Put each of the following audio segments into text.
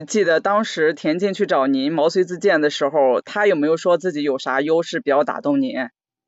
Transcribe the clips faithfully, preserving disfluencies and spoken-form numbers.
记得当时田径去找您毛遂自荐的时候，他有没有说自己有啥优势比较打动您？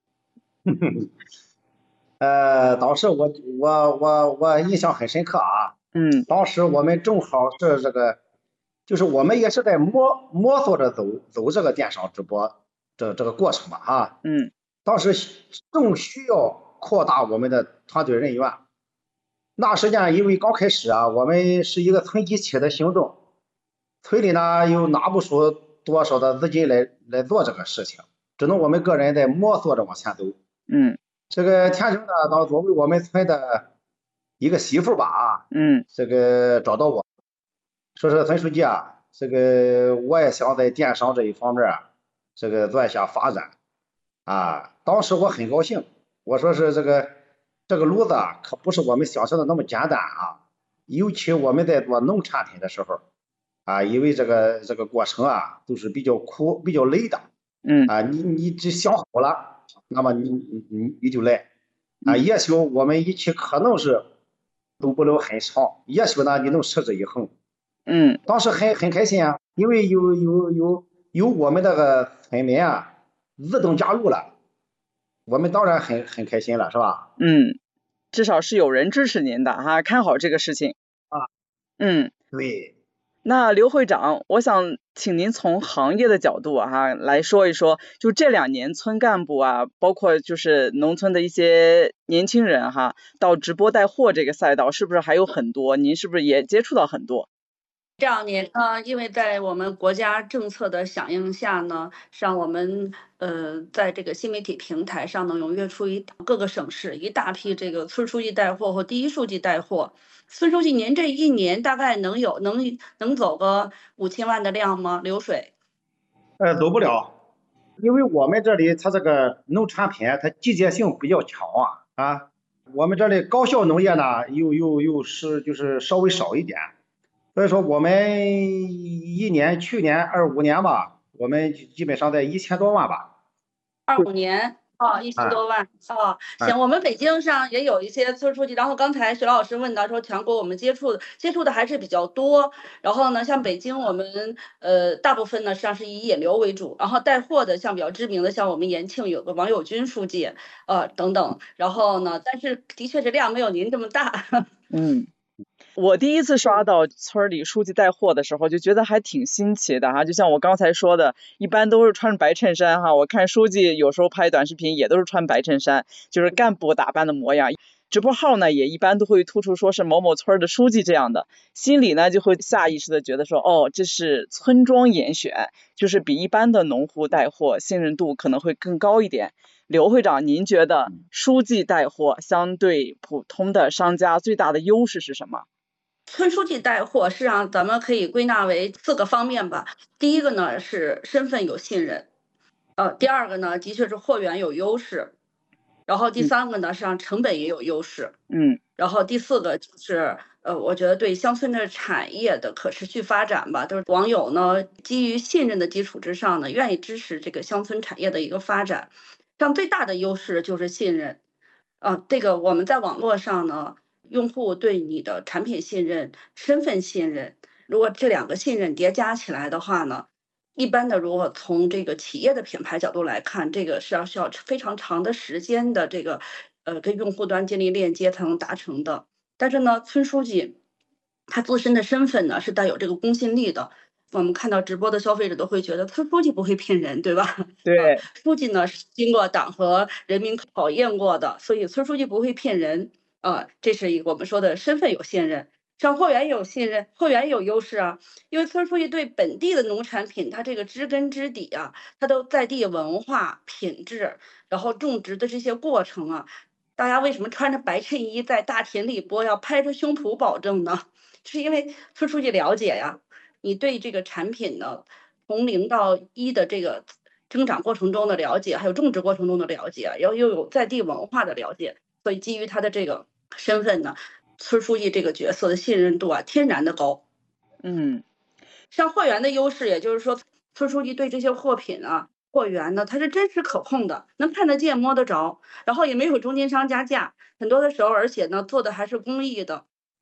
呃，当时我我我我印象很深刻啊。 嗯当时我们正好是这个，就是我们也是在摸摸索着走走这个电商直播这这个过程吧哈。 嗯当时正需要扩大我们的团队人员。那时间因为刚开始啊，我们是一个村级期的行动，村里呢又拿不出多少的资金来来做这个事情，只能我们个人在摸索着往前走。 嗯这个田生呢，当作为我们村的一个媳妇吧啊， 嗯这个找到我说是村书记啊，这个我也想在电商这一方面啊，这个做一下发展啊。当时我很高兴，我说是这个这个路子啊，可不是我们想象的那么简单啊。尤其我们在做农产品的时候啊，因为这个这个过程啊都是比较苦、比较累的嗯啊。你你只想好了，那么你你你你就来啊。 嗯也许我们一起可能是走不了很长，也许呢你能持之以恒。 嗯。 当时很很开心啊，因为有有有有我们那个村民啊自动加入了，我们当然很很开心了，是吧？ 嗯，至少是有人支持您的哈，看好这个事情。 啊， 嗯， 对。 那刘会长，我想请您从行业的角度啊哈来说一说，就这两年村干部啊，包括就是农村的一些年轻人哈，到直播带货这个赛道，是不是还有很多？您是不是也接触到很多？ 这两年呢，因为在我们国家政策的响应下呢，让我们呃在这个新媒体平台上呢，踊跃出一各个省市一大批这个村书记带货或第一书记带货。村书记，您这一年大概能有能能走个五千万的量吗？流水？ 呃，走不了，因为我们这里它这个农产品它季节性比较强啊啊，我们这里高效农业呢又又又是就是稍微少一点，所以说我们一年去年二五年吧，我们基本上在一千多万吧。 二五年哦，一千多万哦，行，我们北京上也有一些村书记，然后刚才徐老师问到说全国我们接触的接触的还是比较多，然后呢，像北京我们呃大部分呢实际上是以引流为主，然后带货的像比较知名的像我们延庆有个王友军书记，呃等等，然后呢，但是的确这量没有您这么大。 嗯。我第一次刷到村里书记带货的时候，就觉得还挺新奇的哈。就像我刚才说的，一般都是穿白衬衫哈。我看书记有时候拍短视频也都是穿白衬衫，就是干部打扮的模样。直播号呢也一般都会突出说是某某村的书记这样的，心里呢就会下意识的觉得说，哦，这是村庄严选，就是比一般的农户带货信任度可能会更高一点。刘会长，您觉得书记带货相对普通的商家最大的优势是什么？ 村书记带货，实际上咱们可以归纳为四个方面吧。第一个呢是身份有信任，呃，第二个呢的确是货源有优势，然后第三个呢实际上成本也有优势， 嗯， 然后第四个就是呃，我觉得对乡村的产业的可持续发展吧，都是网友呢基于信任的基础之上呢，愿意支持这个乡村产业的一个发展。像最大的优势就是信任，呃，这个我们在网络上呢。用户对你的产品信任、身份信任，如果这两个信任叠加起来的话呢，一般的如果从这个企业的品牌角度来看，这个是要需要非常长的时间的这个呃跟用户端建立链接才能达成的。但是呢，村书记他自身的身份呢是带有这个公信力的。我们看到直播的消费者都会觉得村书记不会骗人，对吧？ 对， 呃、书记呢是经过党和人民考验过的，所以村书记不会骗人。呃，这是一个我们说的身份有信任，像货源也有信任，货源也有优势啊，因为村书记对本地的农产品，它这个知根知底啊，它都在地文化、品质，然后种植的这些过程啊，大家为什么穿着白衬衣在大田里播，要拍着胸脯保证呢？是因为村书记了解呀，你对这个产品呢，从零到一的这个增长过程中的了解，还有种植过程中的了解，然后又有在地文化的了解，所以基于他的这个身份呢，村书记这个角色的信任度啊，天然的高。 嗯， 像货源的优势，也就是说，村书记对这些货品啊、货源呢，它是真实可控的，能看得见、摸得着，然后也没有中间商加价，很多的时候，而且呢，做的还是公益的。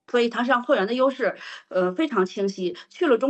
所以他上会员的优势，呃，非常清晰。去了中